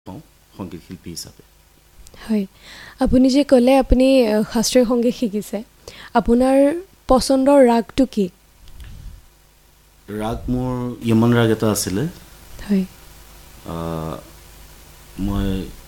পাওঁ সংগীত শিল্পী হিচাপে। হয়, আপুনি যে ক'লে আপুনি শাস্ত্ৰীয় সংগীত শিকিছে, আপোনাৰ পচন্দৰ ৰাগটো কি? ৰাগ মোৰ য়মন ৰাগ এটা আছিলে। হয়, মই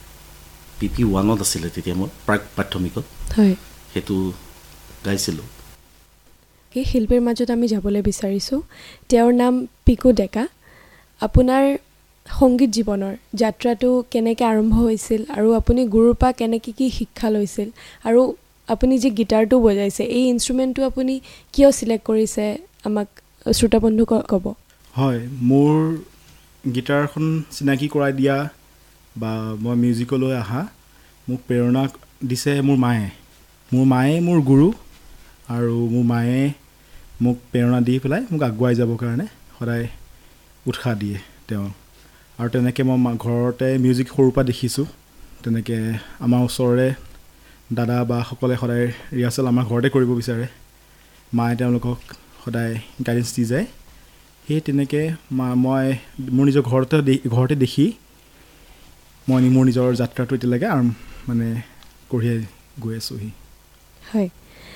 PP1ত আছিলে তেতিয়া মই প্ৰাথমিকত হয়। সেইটো গাইছিলোঁ। সেই শিল্পীৰ মাজত আমি যাবলৈ বিচাৰিছোঁ। তেওঁৰ নাম পিকু ডেকা। আপোনাৰ সংগীত জীৱনৰ যাত্ৰাটো কেনেকৈ আৰম্ভ হৈছিল আৰু আপুনি গুৰুৰ পৰা কেনেকৈ কি শিক্ষা লৈছিল, আৰু আপুনি যে গীটাৰটো বজাইছে এই ইনষ্ট্ৰুমেণ্টটো আপুনি কিয় চিলেক্ট কৰিছে আমাক শ্ৰোতাবন্ধু ক'ব? হয়, মোৰ গীটাৰখন চিনাকি কৰাই দিয়া বা মই মিউজিকলৈ অহা মোক প্ৰেৰণা দিছে মোৰ মায়ে। মোৰ মায়ে মোৰ গুৰু, আৰু মোৰ মায়ে মোক প্ৰেৰণা দি পেলাই মোক আগুৱাই যাবৰ কাৰণে সদায় উৎসাহ দিয়ে তেওঁ। আৰু তেনেকৈ মই ঘৰতে মিউজিক সৰুৰ পৰা দেখিছোঁ। তেনেকৈ আমাৰ ওচৰৰে দাদা বাসকলে সদায় ৰিহাৰ্চেল আমাৰ ঘৰতে কৰিব বিচাৰে। মায়ে তেওঁলোকক সদায় গাইডেঞ্চ দি যায়। সেই তেনেকৈ মই মোৰ নিজৰ ঘৰতে দেখি মই মোৰ নিজৰ যাত্ৰাটো এতিয়ালৈকে মানে কঢ়িয়াই গৈ আছোঁহি। হয়,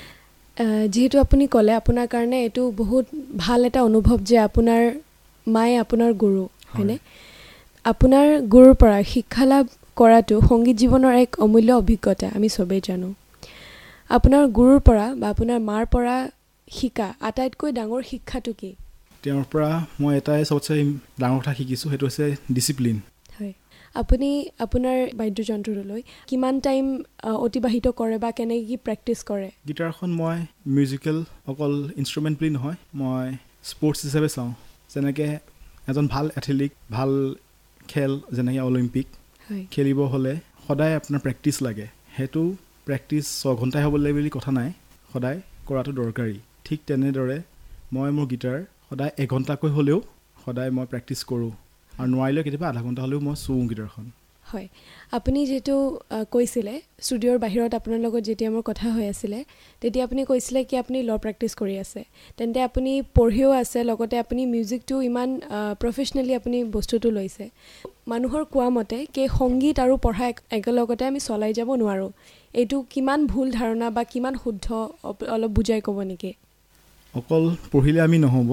যিহেতু আপুনি ক'লে আপোনাৰ কাৰণে এইটো বহুত ভাল এটা অনুভৱ যে আপোনাৰ মায়ে আপোনাৰ গুৰু, হয়নে? আপোনাৰ গুৰুৰ পৰা শিক্ষা লাভ কৰাটো সংগীত জীৱনৰ এক অমূল্য অভিজ্ঞতা, আমি চবেই জানো। আপোনাৰ গুৰুৰ পৰা বা আপোনাৰ মাৰ পৰা শিকা আটাইতকৈ ডাঙৰ শিক্ষাটো কি? তেওঁৰ পৰা মই এটাই চবতছে ডাঙৰ কথা শিকিছোঁ, সেইটো হৈছে ডিচিপ্লিন। হয়, আপুনি আপোনাৰ বাদ্যযন্ত্ৰটোলৈ কিমান টাইম অতিবাহিত কৰে বা কেনেকৈ কি প্ৰেক্টিছ কৰে? গীটাৰখন মই মিউজিকেল অকল ইনষ্ট্ৰুমেণ্ট বুলি নহয়, মই স্পৰ্টছ হিচাপে চাওঁ। যেনেকৈ এজন ভাল এথলেটিক, ভাল খেল যেনেকৈ অলিম্পিক খেলিব হ'লে সদায় আপোনাৰ প্ৰেক্টিচ লাগে। সেইটো প্ৰেক্টিচ 6 ঘণ্টাই হ'ব লাগে বুলি কথা নাই, সদায় কৰাটো দৰকাৰী। ঠিক তেনেদৰে মই মোৰ গীটাৰ সদায় 1 ঘণ্টাকৈ হ'লেও সদায় মই প্ৰেক্টিচ কৰোঁ, আৰু নোৱাৰিলেও কেতিয়াবা আধা ঘণ্টা হ'লেও মই চুওঁ গীটাৰখন। হয়, আপুনি যিহেতু কৈছিলে ষ্টুডিঅ'ৰ বাহিৰত আপোনাৰ লগত যেতিয়া মোৰ কথা হৈ আছিলে তেতিয়া আপুনি কৈছিলে কি আপুনি ল' প্ৰেক্টিছ কৰি আছে, তেন্তে আপুনি পঢ়িও আছে, লগতে আপুনি মিউজিকটো ইমান প্ৰফেচনেলি আপুনি বস্তুটো লৈছে। মানুহৰ কোৱা মতে কি সংগীত আৰু পঢ়া একেলগতে আমি চলাই যাব নোৱাৰোঁ, এইটো কিমান ভুল ধাৰণা বা কিমান শুদ্ধ অলপ বুজাই ক'ব নেকি? অকল পঢ়িলে আমি নহ'ব,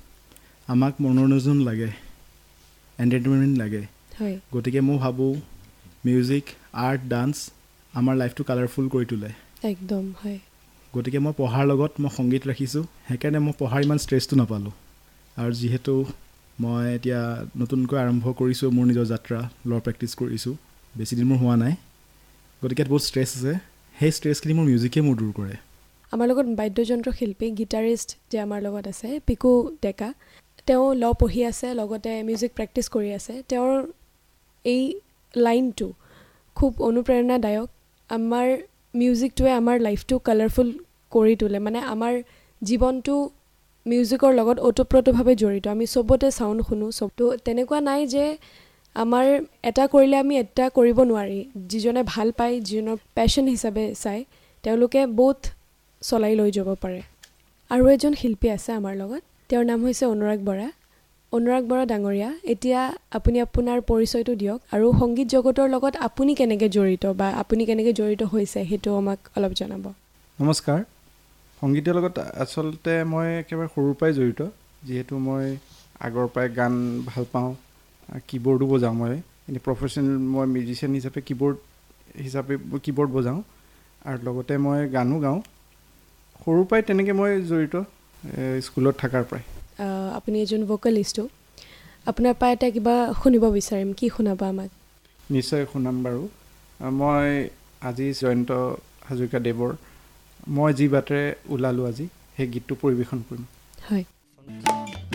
আমাক মনোৰঞ্জন লাগে, এণ্টাৰটেইনমেণ্ট লাগে। হয়, গতিকে মই ভাবোঁ মিউজিক, আৰ্ট, ডান্স আমাৰ লাইফটো কালাৰফুল কৰি তোলে। একদম হয়। গতিকে মই পঢ়াৰ লগত মই সংগীত ৰাখিছোঁ, সেইকাৰণে মই পঢ়াৰ ইমান ষ্ট্ৰেছটো নাপালোঁ। আৰু যিহেতু মই এতিয়া নতুনকৈ আৰম্ভ কৰিছোঁ মোৰ নিজৰ যাত্ৰা, ল' প্ৰেক্টিছ কৰিছোঁ, বেছিদিন মোৰ হোৱা নাই, গতিকে বহুত ষ্ট্ৰেছ আছে। সেই ষ্ট্ৰেছখিনি মোৰ মিউজিকে মোৰ দূৰ কৰে। আমাৰ লগত বাদ্যযন্ত্ৰ শিল্পী, গীটাৰিষ্ট যে আমাৰ লগত আছে পিকু ডেকা, তেওঁ ল' পঢ়ি আছে, লগতে মিউজিক প্ৰেক্টিছ কৰি আছে। তেওঁৰ এই লাইনটো খুব অনুপ্ৰেৰণাদায়ক। আমাৰ মিউজিকটোৱে আমাৰ লাইফটো কালাৰফুল কৰি তোলে, মানে আমাৰ জীৱনটো মিউজিকৰ লগত ওতপ্ৰোতভাৱে জড়িত। আমি চবতে চাউণ্ড শুনো, চবটো তেনেকুৱা নাই যে আমাৰ এটা কৰিলে আমি এটা কৰিব নোৱাৰি। যিজনে ভাল পায়, যিজনৰ পেশ্যন হিচাপে চায়, তেওঁলোকে বহুত চলাই লৈ যাব পাৰে। আৰু এজন শিল্পী আছে আমাৰ লগত, তেওঁৰ নাম হৈছে অনুৰাগ বৰা। অনুৰাগ বৰা ডাঙৰীয়া, এতিয়া আপুনি আপোনাৰ পৰিচয়টো দিয়ক আৰু সংগীত জগতৰ লগত আপুনি কেনেকৈ জড়িত বা আপুনি কেনেকৈ জড়িত হৈছে সেইটো আমাক অলপ জনাব। নমস্কাৰ। সংগীতৰ লগত আচলতে মই একেবাৰে সৰুৰ পৰাই জড়িত, যিহেতু মই আগৰ পৰাই গান ভাল পাওঁ, কীবৰ্ডো বজাওঁ। মই এনেই প্ৰফেশ্যনেল মই মিউজিচিয়ান হিচাপে কীবৰ্ড বজাওঁ, আৰু লগতে মই গানো গাওঁ। সৰুৰ পৰাই তেনেকৈ মই জড়িত, স্কুলত থকাৰ পৰাই। আপুনি এজন ভোকেলিষ্টো, আপোনাৰ পৰা এটা কিবা শুনিব বিচাৰিম, কি শুনাব আমাক? নিশ্চয় শুনাম বাৰু। মই আজি জয়ন্ত হাজৰিকাদেৱৰ মই যি বাটেৰে ওলালোঁ আজি, সেই গীতটো পৰিৱেশন কৰিম। হয়।